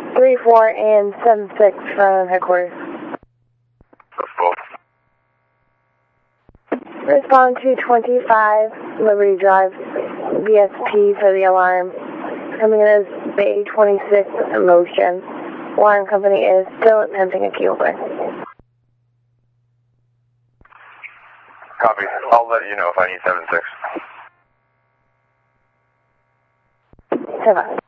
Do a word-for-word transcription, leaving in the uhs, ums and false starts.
three four and seven six from headquarters. That's both. Respond to twenty-five Liberty Drive, V S P for the alarm. Coming in as Bay twenty-six motion. Alarm company is still attempting a keel break. Copy. I'll let you know if I need seven six. Seven.